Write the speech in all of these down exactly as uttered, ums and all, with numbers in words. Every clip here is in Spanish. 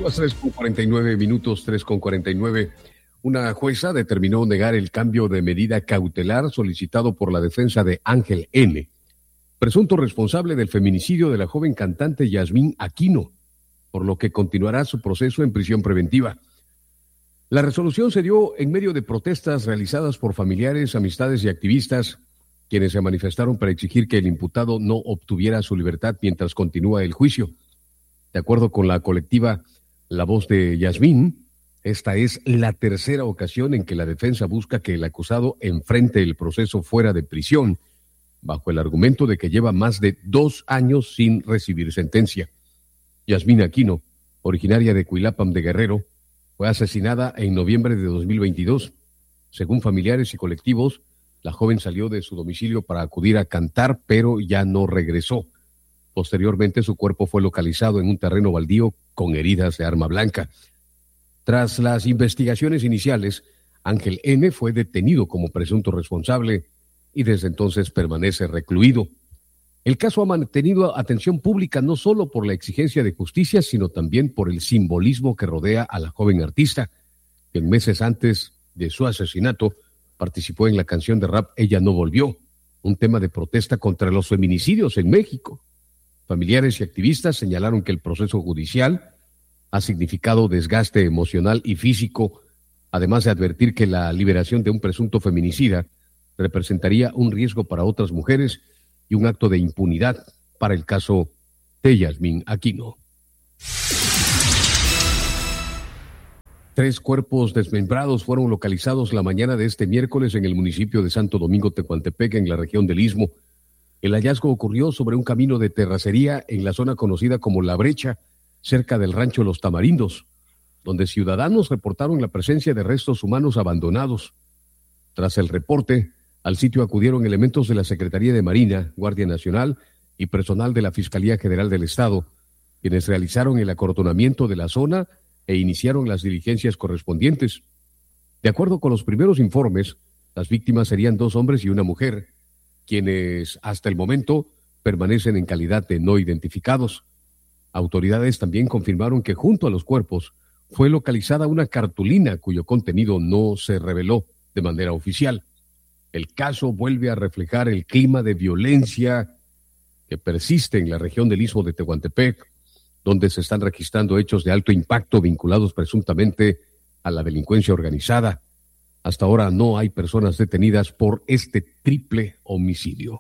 las tres con cuarenta y nueve minutos, tres con cuarenta y nueve. Una jueza determinó negar el cambio de medida cautelar solicitado por la defensa de Ángel N., presunto responsable del feminicidio de la joven cantante Yasmín Aquino, por lo que continuará su proceso en prisión preventiva. La resolución se dio en medio de protestas realizadas por familiares, amistades y activistas, quienes se manifestaron para exigir que el imputado no obtuviera su libertad mientras continúa el juicio. De acuerdo con la colectiva La Voz de Yasmín, esta es la tercera ocasión en que la defensa busca que el acusado enfrente el proceso fuera de prisión, bajo el argumento de que lleva más de dos años sin recibir sentencia. Yasmín Aquino, originaria de Cuilapam de Guerrero, fue asesinada en noviembre de dos mil veintidós. Según familiares y colectivos, la joven salió de su domicilio para acudir a cantar, pero ya no regresó. Posteriormente, su cuerpo fue localizado en un terreno baldío con heridas de arma blanca. Tras las investigaciones iniciales, Ángel N. fue detenido como presunto responsable y desde entonces permanece recluido. El caso ha mantenido atención pública no solo por la exigencia de justicia, sino también por el simbolismo que rodea a la joven artista, que meses antes de su asesinato participó en la canción de rap Ella no volvió, un tema de protesta contra los feminicidios en México. Familiares y activistas señalaron que el proceso judicial ha significado desgaste emocional y físico, además de advertir que la liberación de un presunto feminicida representaría un riesgo para otras mujeres y un acto de impunidad para el caso de Yasmín Aquino. Tres cuerpos desmembrados fueron localizados la mañana de este miércoles en el municipio de Santo Domingo Tehuantepec, en la región del Istmo. El hallazgo ocurrió sobre un camino de terracería en la zona conocida como La Brecha, cerca del rancho Los Tamarindos, donde ciudadanos reportaron la presencia de restos humanos abandonados. Tras el reporte, al sitio acudieron elementos de la Secretaría de Marina, Guardia Nacional y personal de la Fiscalía General del Estado, quienes realizaron el acortonamiento de la zona e iniciaron las diligencias correspondientes. De acuerdo con los primeros informes, las víctimas serían dos hombres y una mujer, quienes hasta el momento permanecen en calidad de no identificados. Autoridades también confirmaron que junto a los cuerpos fue localizada una cartulina cuyo contenido no se reveló de manera oficial. El caso vuelve a reflejar el clima de violencia que persiste en la región del Istmo de Tehuantepec, donde se están registrando hechos de alto impacto vinculados presuntamente a la delincuencia organizada. Hasta ahora no hay personas detenidas por este triple homicidio.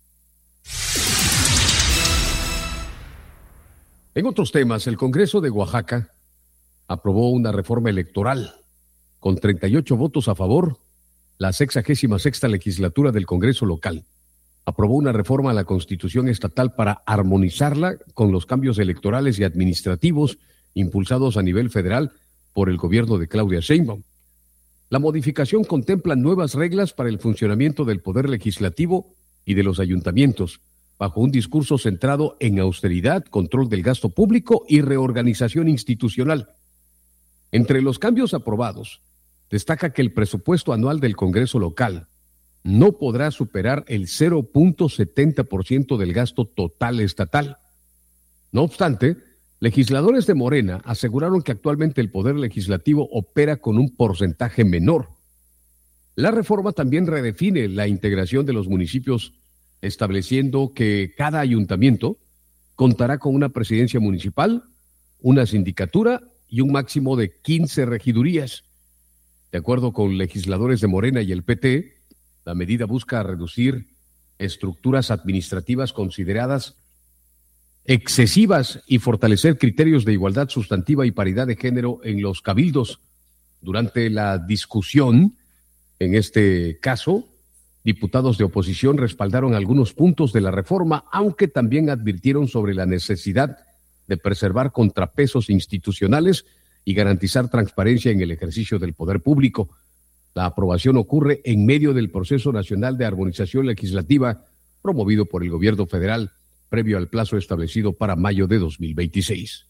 En otros temas, el Congreso de Oaxaca aprobó una reforma electoral. Con treinta y ocho votos a favor, la sexagésima sexta legislatura del Congreso local aprobó una reforma a la Constitución estatal para armonizarla con los cambios electorales y administrativos impulsados a nivel federal por el gobierno de Claudia Sheinbaum. La modificación contempla nuevas reglas para el funcionamiento del Poder Legislativo y de los ayuntamientos, bajo un discurso centrado en austeridad, control del gasto público y reorganización institucional. Entre los cambios aprobados, destaca que el presupuesto anual del Congreso local no podrá superar el cero punto setenta por ciento del gasto total estatal. No obstante, legisladores de Morena aseguraron que actualmente el Poder Legislativo opera con un porcentaje menor. La reforma también redefine la integración de los municipios, estableciendo que cada ayuntamiento contará con una presidencia municipal, una sindicatura y un máximo de quince regidurías. De acuerdo con legisladores de Morena y el P T, la medida busca reducir estructuras administrativas consideradas excesivas y fortalecer criterios de igualdad sustantiva y paridad de género en los cabildos. Durante la discusión, en este caso, diputados de oposición respaldaron algunos puntos de la reforma, aunque también advirtieron sobre la necesidad de preservar contrapesos institucionales y garantizar transparencia en el ejercicio del poder público. La aprobación ocurre en medio del proceso nacional de armonización legislativa promovido por el gobierno federal, previo al plazo establecido para mayo de dos mil veintiséis.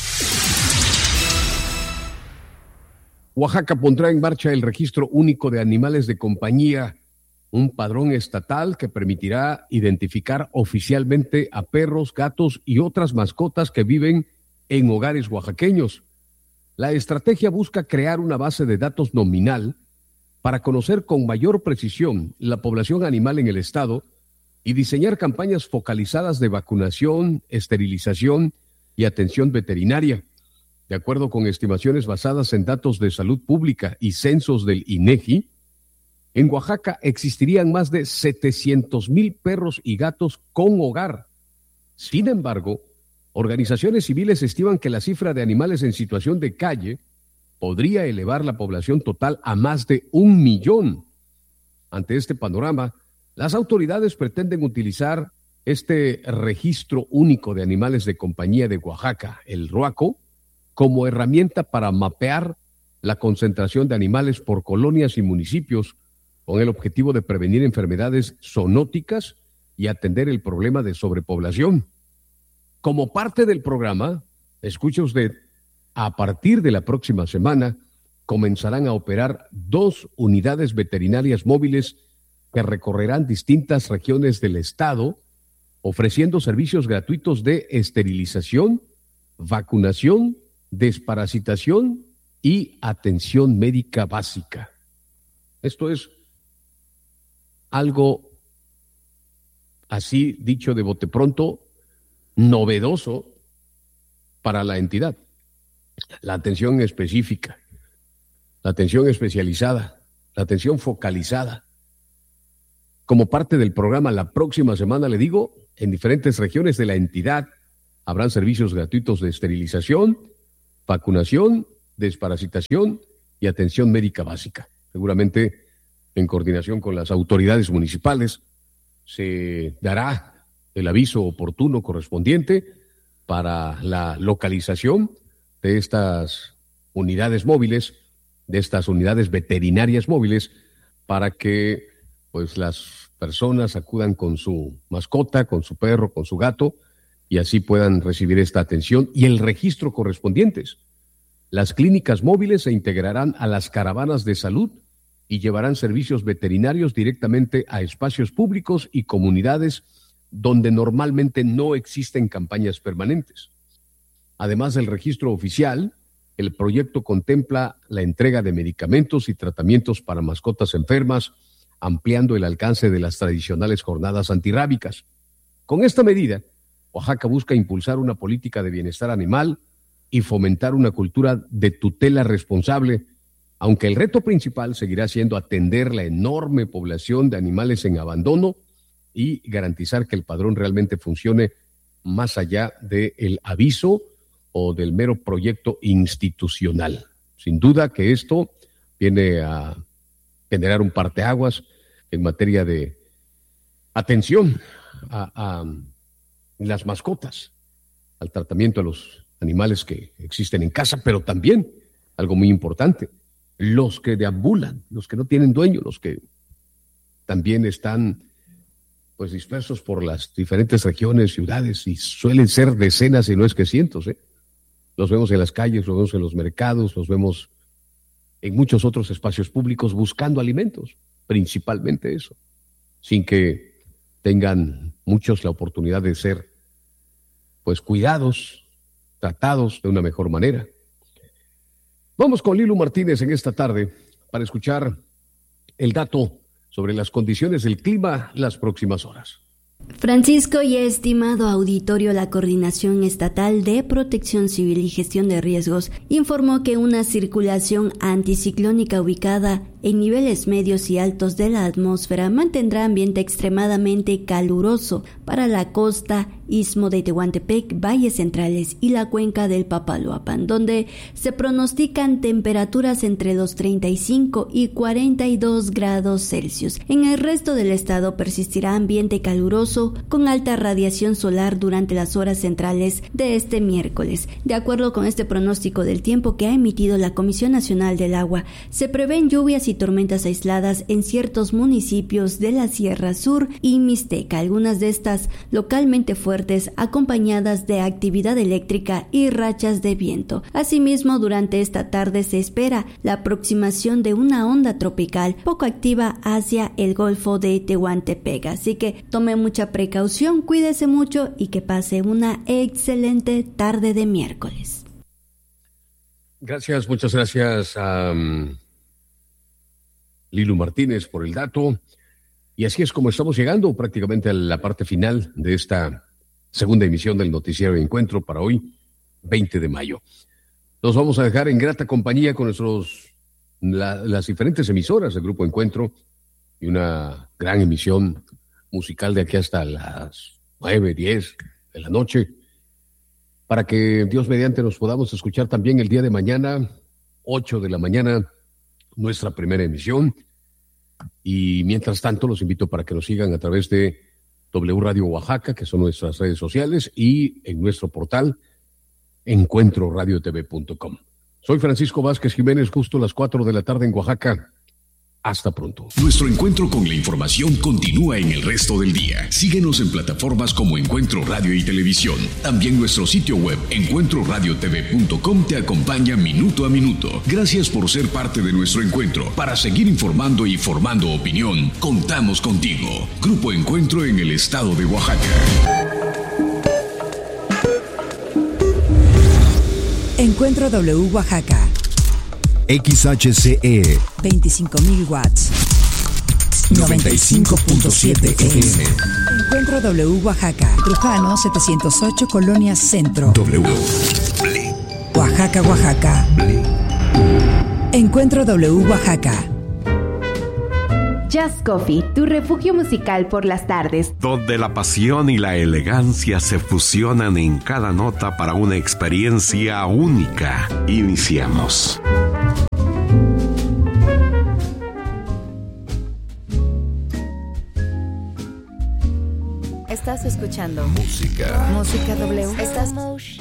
Oaxaca pondrá en marcha el registro único de animales de compañía, un padrón estatal que permitirá identificar oficialmente a perros, gatos y otras mascotas que viven en hogares oaxaqueños. La estrategia busca crear una base de datos nominal para conocer con mayor precisión la población animal en el estado y diseñar campañas focalizadas de vacunación, esterilización y atención veterinaria. De acuerdo con estimaciones basadas en datos de salud pública y censos del INEGI, en Oaxaca existirían más de setecientos mil perros y gatos con hogar. Sin embargo, organizaciones civiles estiman que la cifra de animales en situación de calle podría elevar la población total a más de un millón. Ante este panorama, las autoridades pretenden utilizar este registro único de animales de compañía de Oaxaca, el RUACO, como herramienta para mapear la concentración de animales por colonias y municipios, con el objetivo de prevenir enfermedades zoonóticas y atender el problema de sobrepoblación. Como parte del programa, escuche usted, a partir de la próxima semana comenzarán a operar dos unidades veterinarias móviles que recorrerán distintas regiones del estado, ofreciendo servicios gratuitos de esterilización, vacunación, desparasitación y atención médica básica. Esto es algo, así dicho de bote pronto, novedoso para la entidad. La atención específica, la atención especializada, la atención focalizada. Como parte del programa, la próxima semana, le digo, en diferentes regiones de la entidad habrán servicios gratuitos de esterilización, vacunación, desparasitación y atención médica básica. Seguramente, en coordinación con las autoridades municipales, se dará el aviso oportuno correspondiente para la localización de estas unidades móviles, de estas unidades veterinarias móviles, para que pues las personas acudan con su mascota, con su perro, con su gato, y así puedan recibir esta atención y el registro correspondientes. Las clínicas móviles se integrarán a las caravanas de salud y llevarán servicios veterinarios directamente a espacios públicos y comunidades donde normalmente no existen campañas permanentes. Además del registro oficial, el proyecto contempla la entrega de medicamentos y tratamientos para mascotas enfermas, ampliando el alcance de las tradicionales jornadas antirrábicas. Con esta medida, Oaxaca busca impulsar una política de bienestar animal y fomentar una cultura de tutela responsable, aunque el reto principal seguirá siendo atender la enorme población de animales en abandono y garantizar que el padrón realmente funcione más allá del aviso o del mero proyecto institucional. Sin duda que esto viene a generar un parteaguas en materia de atención a, a las mascotas, al tratamiento de los animales que existen en casa, pero también, algo muy importante, los que deambulan, los que no tienen dueño, los que también están pues dispersos por las diferentes regiones, ciudades, y suelen ser decenas y no es que cientos, ¿eh? Los vemos en las calles, los vemos en los mercados, los vemos en muchos otros espacios públicos buscando alimentos, principalmente eso, sin que tengan muchos la oportunidad de ser pues cuidados, tratados de una mejor manera. Vamos con Lilu Martínez en esta tarde para escuchar el dato sobre las condiciones del clima las próximas horas. Francisco y estimado auditorio, la Coordinación Estatal de Protección Civil y Gestión de Riesgos informó que una circulación anticiclónica ubicada en niveles medios y altos de la atmósfera mantendrá ambiente extremadamente caluroso para la costa, istmo de Tehuantepec, valles centrales y la cuenca del Papaloapan, donde se pronostican temperaturas entre los treinta y cinco y cuarenta y dos grados Celsius. En el resto del estado persistirá ambiente caluroso con alta radiación solar durante las horas centrales de este miércoles. De acuerdo con este pronóstico del tiempo que ha emitido la Comisión Nacional del Agua, se prevén lluvias y tormentas aisladas en ciertos municipios de la Sierra Sur y Mixteca, algunas de estas localmente fuertes, acompañadas de actividad eléctrica y rachas de viento. Asimismo, durante esta tarde se espera la aproximación de una onda tropical poco activa hacia el Golfo de Tehuantepec, así que tome mucha precaución, cuídese mucho y que pase una excelente tarde de miércoles. Gracias, muchas gracias a um, Lilu Martínez por el dato. Y así es como estamos llegando prácticamente a la parte final de esta segunda emisión del Noticiero de Encuentro para hoy, veinte de mayo. Nos vamos a dejar en grata compañía con nuestros la, las diferentes emisoras del Grupo Encuentro y una gran emisión musical de aquí hasta las nueve, diez de la noche, para que Dios mediante nos podamos escuchar también el día de mañana, ocho de la mañana, nuestra primera emisión. Y mientras tanto los invito para que nos sigan a través de W Radio Oaxaca, que son nuestras redes sociales, y en nuestro portal encuentro radio t v punto com. Soy Francisco Vázquez Jiménez, justo a las cuatro de la tarde en Oaxaca. Hasta pronto. Nuestro encuentro con la información continúa en el resto del día. Síguenos en plataformas como Encuentro Radio y Televisión. También nuestro sitio web encuentro radio t v punto com te acompaña minuto a minuto. Gracias por ser parte de nuestro encuentro. Para seguir informando y formando opinión, contamos contigo. Grupo Encuentro en el estado de Oaxaca. Encuentro W Oaxaca. X H C E veinticinco mil watts. noventa y cinco punto siete F M. Encuentro W Oaxaca. Trujano setecientos ocho, Colonia Centro. W. Oaxaca, Oaxaca. Encuentro W Oaxaca. Just Coffee, tu refugio musical por las tardes. Donde la pasión y la elegancia se fusionan en cada nota para una experiencia única. Iniciamos. Estás escuchando Música. Música W. Estás